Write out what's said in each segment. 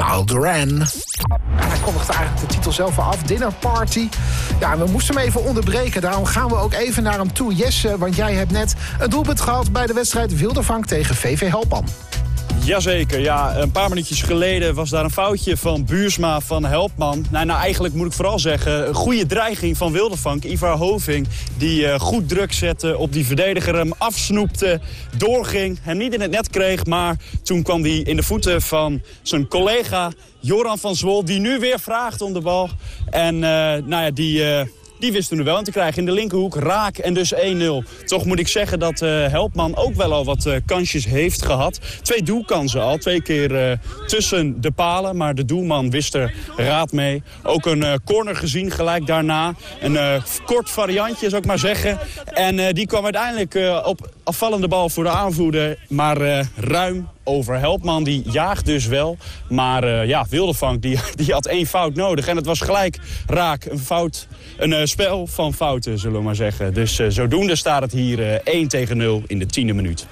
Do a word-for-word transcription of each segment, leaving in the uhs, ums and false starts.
Niall Duran. Hij kondigde eigenlijk de titel zelf al af, Dinner Party. Ja, we moesten hem even onderbreken. Daarom gaan we ook even naar hem toe. Jesse, want jij hebt net een doelpunt gehad bij de wedstrijd Wildervank tegen V V Helpan. Jazeker, ja. Een paar minuutjes geleden was daar een foutje van Buursma van Helpman. Nou, nou eigenlijk moet ik vooral zeggen, een goede dreiging van Wildervank. Ivar Hoving, die uh, goed druk zette op die verdediger, hem afsnoepte, doorging, hem niet in het net kreeg. Maar toen kwam hij in de voeten van zijn collega Joran van Zwol, die nu weer vraagt om de bal. En uh, nou ja, die... Uh, Die wisten we wel aan te krijgen in de linkerhoek. Raak en dus één nul. Toch moet ik zeggen dat uh, Helpman ook wel al wat uh, kansjes heeft gehad. Twee doelkansen al. Twee keer uh, tussen de palen. Maar de doelman wist er raad mee. Ook een uh, corner gezien gelijk daarna. Een uh, kort variantje zou ik maar zeggen. En uh, die kwam uiteindelijk uh, op afvallende bal voor de aanvoerder. Maar uh, ruim over. Helpman die jaagt dus wel. Maar uh, ja, Wildervank die, die had één fout nodig. En het was gelijk raak. Een fout, een uh, spel van fouten, zullen we maar zeggen. Dus uh, zodoende staat het hier uh, één tegen nul in de tiende minuut.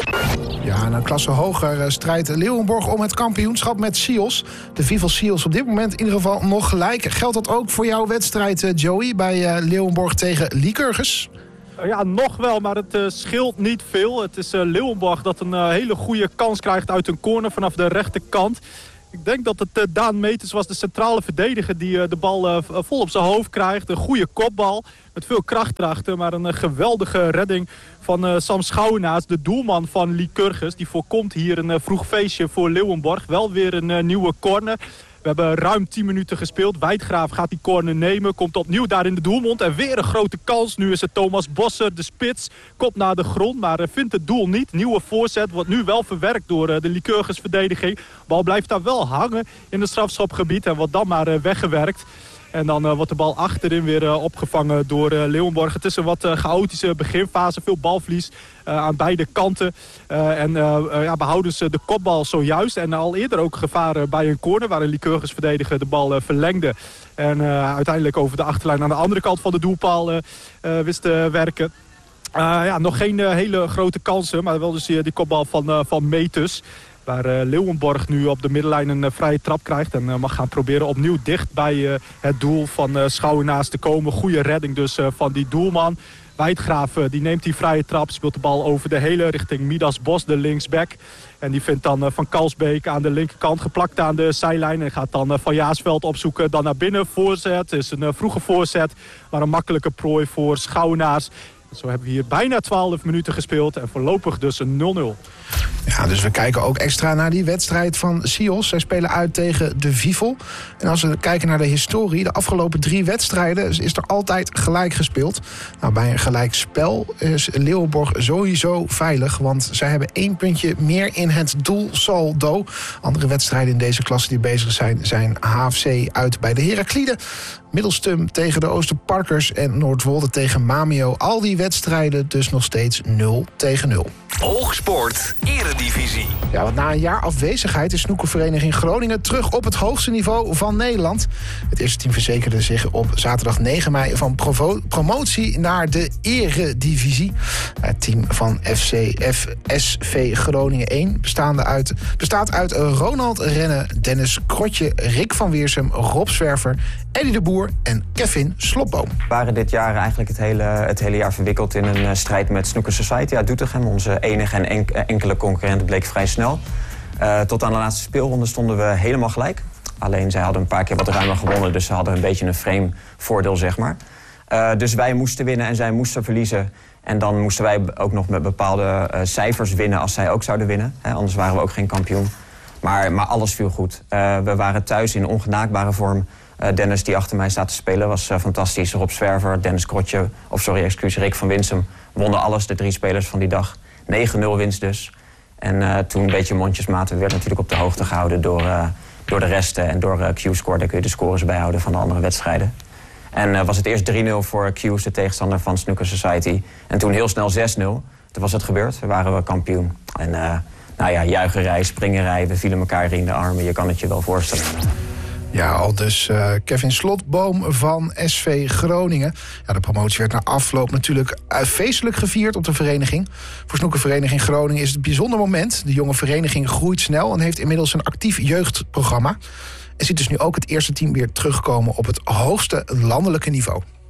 Ja, en een klasse hoger uh, strijdt Leeuwenborg om het kampioenschap met Sios. De Vival Sios op dit moment in ieder geval nog gelijk. Geldt dat ook voor jouw wedstrijd, uh, Joey, bij uh, Leeuwenborg tegen Lycurgus? Ja, nog wel, maar het uh, scheelt niet veel. Het is uh, Leeuwenborg dat een uh, hele goede kans krijgt uit een corner vanaf de rechterkant. Ik denk dat het uh, Daan Meters was, de centrale verdediger, die uh, de bal uh, vol op zijn hoofd krijgt. Een goede kopbal met veel kracht erachter, maar een uh, geweldige redding van uh, Sam Schouwenaars, de doelman van Lycurgus. Die voorkomt hier een uh, vroeg feestje voor Leeuwenborg. Wel weer een uh, nieuwe corner. We hebben ruim tien minuten gespeeld. Wijdgraaf gaat die corner nemen. Komt opnieuw daar in de doelmond. En weer een grote kans. Nu is het Thomas Bosser, de spits. Komt naar de grond, maar vindt het doel niet. Nieuwe voorzet wordt nu wel verwerkt door de Lycurgus verdediging. Bal blijft daar wel hangen in het strafschopgebied. En wordt dan maar weggewerkt. En dan uh, wordt de bal achterin weer uh, opgevangen door uh, Leeuwenborg. Het is een wat uh, chaotische beginfase. Veel balverlies uh, aan beide kanten. Uh, en uh, uh, ja, behouden ze de kopbal zojuist. En al eerder ook gevaar uh, bij een corner waar een Lycurgus verdediger de bal uh, verlengde. En uh, uiteindelijk over de achterlijn aan de andere kant van de doelpaal uh, uh, wist te werken. Uh, ja, nog geen uh, hele grote kansen. Maar wel dus uh, die kopbal van, uh, van Metus. Waar uh, Leeuwenborg nu op de middenlijn een uh, vrije trap krijgt. En uh, mag gaan proberen opnieuw dicht bij uh, het doel van uh, Schouwenaars te komen. Goede redding dus uh, van die doelman. Wijdgraaf uh, die neemt die vrije trap. Speelt de bal over de hele richting Midas Bos, de linksback. En die vindt dan uh, Van Kalsbeek aan de linkerkant geplakt aan de zijlijn. En gaat dan uh, Van Jaarsveld opzoeken. Dan naar binnen. Voorzet. Is een uh, vroege voorzet. Maar een makkelijke prooi voor Schouwenaars. Zo hebben we hier bijna twaalf minuten gespeeld en voorlopig dus een nul nul. Ja, dus we kijken ook extra naar die wedstrijd van Sios. Zij spelen uit tegen de Vival. En als we kijken naar de historie, de afgelopen drie wedstrijden is er altijd gelijk gespeeld. Nou, bij een gelijk spel is Leeuwenborg sowieso veilig, want zij hebben één puntje meer in het doelsaldo. Andere wedstrijden in deze klasse die bezig zijn, zijn H F C uit bij de Herakliden, Middelstum tegen de Oosterparkers en Noordwolde tegen Mamio. Al die wedstrijden dus nog steeds nul tegen nul. Oogsport Eredivisie. Ja, want na een jaar afwezigheid is snoekervereniging Groningen terug op het hoogste niveau van Nederland. Het eerste team verzekerde zich op zaterdag negen mei van provo- promotie naar de Eredivisie. Het team van F C F S V Groningen één bestaande uit, bestaat uit Ronald Renne, Dennis Krotje, Rick van Weersum, Rob Zwerver, Eddie de Boer en Kevin Slopboom. We waren dit jaar eigenlijk het hele, het hele jaar verwikkeld in een uh, strijd met Snooker Society uit Doetinchem. Onze enige en enk- enkele concurrent bleek vrij snel. Uh, tot aan de laatste speelronde stonden we helemaal gelijk. Alleen zij hadden een paar keer wat ruimer gewonnen, dus ze hadden een beetje een frame voordeel, zeg maar. Uh, dus wij moesten winnen en zij moesten verliezen. En dan moesten wij ook nog met bepaalde uh, cijfers winnen als zij ook zouden winnen. Hè, anders waren we ook geen kampioen. Maar, maar alles viel goed. Uh, we waren thuis in ongenaakbare vorm. Uh, Dennis, die achter mij staat te spelen, was uh, fantastisch. Rob Zwerver, Dennis Krotje, of sorry, excuus, Rick van Winsum wonnen alles, de drie spelers van die dag. negen nul winst dus. En uh, toen een beetje mondjesmaat. We werden natuurlijk op de hoogte gehouden door, uh, door de resten en door uh, Q-score. Daar kun je de scores bijhouden van de andere wedstrijden. En uh, was het eerst drie nul voor Q's, de tegenstander van Snooker Society. En toen heel snel zes nul. Toen was het gebeurd. We waren we kampioen. En uh, nou ja, juicherij, springerij, we vielen elkaar in de armen. Je kan het je wel voorstellen. Ja, al dus uh, Kevin Slotboom van S V Groningen. Ja, de promotie werd na afloop natuurlijk uh, feestelijk gevierd op de vereniging. Voor Snookervereniging Groningen is het een bijzonder moment. De jonge vereniging groeit snel en heeft inmiddels een actief jeugdprogramma. En ziet dus nu ook het eerste team weer terugkomen op het hoogste landelijke niveau.